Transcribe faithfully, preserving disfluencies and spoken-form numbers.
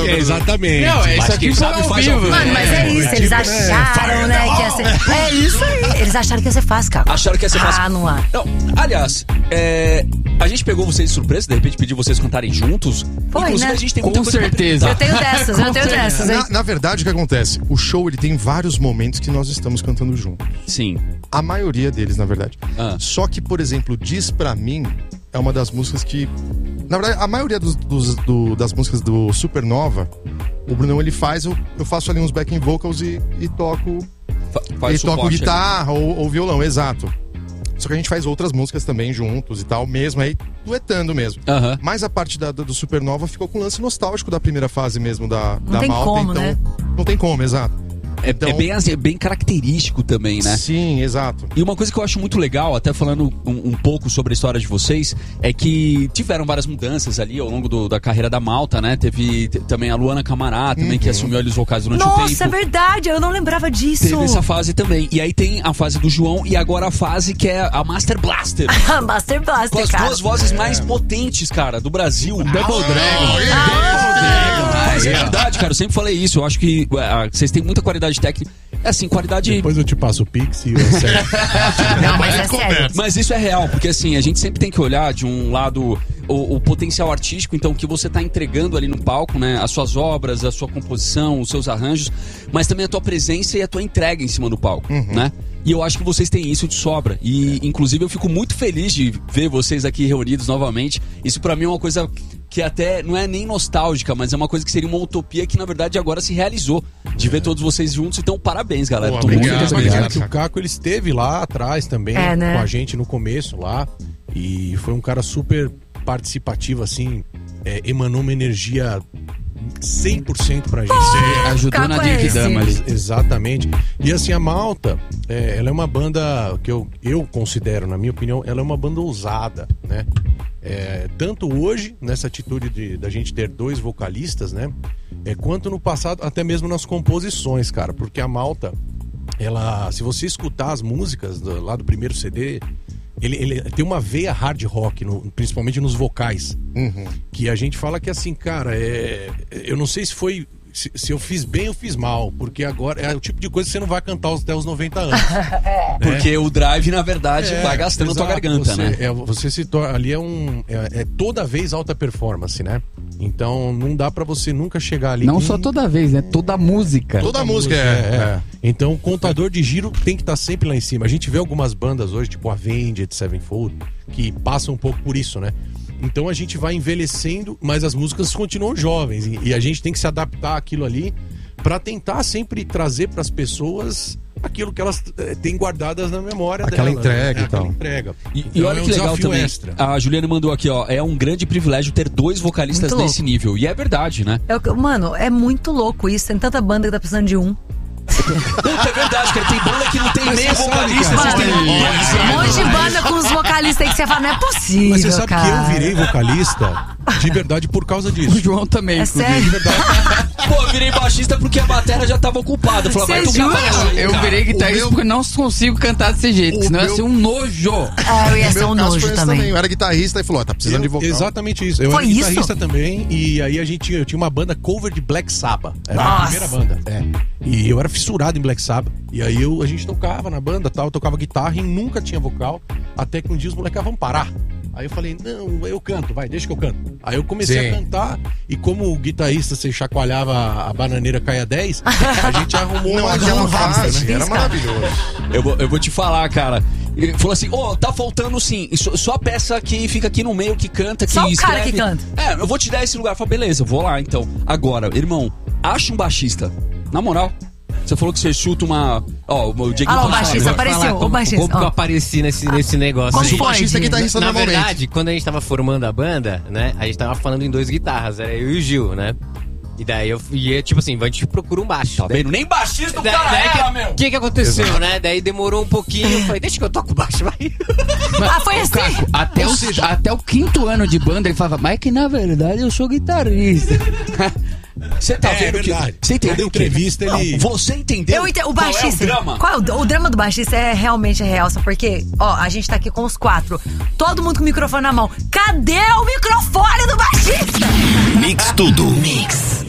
É, exatamente. Não, é isso aqui foi sabe, ao faz vivo. ao Mano, mas é isso, eles acharam, né, que ia ser... É isso aí. Eles acharam que ia ser fácil, cara. Acharam que ia ser fácil. Ah, não há. Não, aliás, é, a gente pegou vocês de surpresa, de repente pediu vocês cantarem juntos. Foi, Inclusive, né? a gente tem Com muita coisa pra certeza. Eu tenho dessas, eu tenho dessas, hein? Na, na verdade, o que acontece? O show ele tem vários momentos que nós estamos cantando juntos. Sim. A maioria deles, na verdade. Ah. Só que, por exemplo, Diz Pra Mim é uma das músicas que... Na verdade, a maioria dos, dos- do- das músicas do Supernova, o Brunão ele faz, eu, eu faço ali uns backing vocals e, e toco... Fa faz e toco suporte guitarra ou, ou violão, exato. Só que a gente faz outras músicas também juntos e tal, mesmo aí, duetando mesmo. Aham. Mas a parte da, do Supernova ficou com o lance nostálgico da primeira fase mesmo da, Não da tem Malta, como, então... né? Não tem como, exato. É, Então- é bem, assim, é bem característico também, né? Sim, exato. E uma coisa que eu acho muito legal, até falando um, um pouco sobre a história de vocês, é que tiveram várias mudanças ali ao longo do- da carreira da Malta, né? Teve t- também a Luana Camará, também, que assumiu ali os vocais durante o tempo. Nossa, é verdade, eu não lembrava disso. Teve essa fase também. E aí tem a fase do João e agora a fase que é a Master Blaster. Master Com Blaster, as cara. duas vozes mais potentes, cara, do Brasil. Double Dragon. Mas é verdade, cara. Eu sempre falei isso. Eu acho que ah, vocês têm muita qualidade técnica. É assim, qualidade. Depois eu te passo o Pix e eu acerto. Não, mas é sério. Mas isso é real, porque assim, a gente sempre tem que olhar de um lado o, o potencial artístico, então, que você tá entregando ali no palco, né? As suas obras, a sua composição, os seus arranjos, mas também a tua presença e a tua entrega em cima do palco, né? E eu acho que vocês têm isso de sobra. E, inclusive, eu fico muito feliz de ver vocês aqui reunidos novamente. Isso pra mim é uma coisa que até não é nem nostálgica, mas é uma coisa que seria uma utopia que, na verdade, agora se realizou. De ver todos vocês juntos. Então, parabéns, galera. Pô, Tô muito obrigado, feliz Mas mesmo. é que o Caco ele esteve lá atrás também É, né? com a gente no começo lá e foi um cara super participativo assim, é, emanou uma energia cem por cento pra gente. Ajudou na Caco é Genkidama esse. ali. Exatamente. E assim, a Malta, é, ela é uma banda que eu, eu considero, na minha opinião, ela é uma banda ousada, né? É, tanto hoje, nessa atitude de, da gente ter dois vocalistas, né? É, quanto no passado, até mesmo nas composições, cara. Porque a Malta, ela, se você escutar as músicas do- lá do primeiro C D, ele, ele tem uma veia hard rock, no- principalmente nos vocais. Uhum. Que a gente fala que assim, cara, é, eu não sei se foi. Se, se eu fiz bem ou fiz mal, porque agora é o tipo de coisa que você não vai cantar até os noventa anos. Porque o drive, na verdade, É, vai gastando a tua exato. garganta, você, né? É, você se torna. Ali é um. É, é toda vez alta performance, né? Então não dá pra você nunca chegar ali. Não com- só toda vez, né? Toda música. Toda a música é, é. Então o contador de giro tem que estar sempre lá em cima. A gente vê algumas bandas hoje, tipo Avenged Sevenfold, que passam um pouco por isso, né? Então a gente vai envelhecendo, mas as músicas continuam jovens. E, e a gente tem que se adaptar àquilo ali pra tentar sempre trazer pras pessoas aquilo que elas eh, têm guardadas na memória Aquela delas, entrega né? e tal. Aquela entrega. E, Então, e olha é um que legal desafio também. extra. A Juliana mandou aqui, ó. É um grande privilégio ter dois vocalistas Muito nesse nível. E é verdade, né? É o que- Mano, é muito louco isso. Tem tanta banda que tá precisando de um. Puta, é verdade, cara. Tem banda que não tem nem você sabe, vocalista. cara, Vocês têm Um um monte de banda com os vocalistas aí que você fala, não é possível, Mas você sabe cara. que eu virei vocalista de verdade por causa O disso. João também. É inclusive. sério? Pô, eu virei baixista porque a bateria já tava ocupada. Eu falei, vai Você tocar jura? baixo aí, Eu cara. virei guitarrista meu- porque não consigo cantar desse jeito, O senão ia meu- ser um nojo. É, eu ia ser No um meu caso nojo foi esse também. Eu era guitarrista e falou, ó, tá precisando de Eu- vocal. Exatamente isso. Eu Foi era isso? guitarrista também e aí a gente tinha, eu tinha uma banda cover de Black Sabbath. Era a Nossa. primeira banda. É. E eu era fissurado em Black Sabbath. E aí eu, a gente tocava na banda, tal, eu tocava guitarra e nunca tinha vocal, até que um dia os moleques, ah, vamos parar. Aí eu falei, não, eu canto, vai, deixa que eu canto. Aí eu comecei Sim. a cantar e como o guitarrista você chacoalhava a bananeira caia dez, a gente arrumou Não, mais aquela uma fase, né? era maravilhoso. Eu vou, eu vou te falar, cara. Ele falou assim, ô, tá faltando sim. Só, só a peça que fica aqui no meio, que canta, que Só o escreve. cara que canta. É, eu vou te dar esse lugar. Eu falei, beleza, eu vou lá então. Agora, irmão, acha um baixista. Na moral. Você falou que você chuta uma... Ó, o Diego Ah, o pode falar. baixista apareceu, Falar o como, baixista. como que eu Ó. apareci nesse, nesse negócio Como aí. Mas o baixista é Pode. guitarrista Na normalmente. verdade, quando a gente tava formando a banda, né, a gente tava falando em dois guitarras, era eu e o Gil, né? E daí eu ia, tipo assim, a gente procura um baixo. Tá Daí- vendo? Nem baixista o daí- cara daí era, que- meu. O que que aconteceu, né? Daí demorou um pouquinho, eu falei, deixa que eu toco baixo, vai. Ah, foi assim? Até o, até o quinto ano de banda ele falava, mas que na verdade eu sou guitarrista. Você tá É, vendo é que... verdade. Você entendeu Toda o quê? entrevista ele- Não, você entendeu Eu entendo, o qual baixista. é o drama? Qual é o, o drama do baixista é realmente real, sabe por quê? Ó, a gente tá aqui com os quatro. Todo mundo com o microfone na mão. Cadê o microfone do baixista? Mix Tudo. Mix.